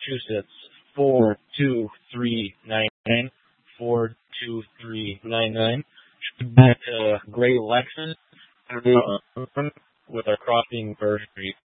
Massachusetts 42399. 42399. Back to Gray Lexus with our Crossing Burr Street.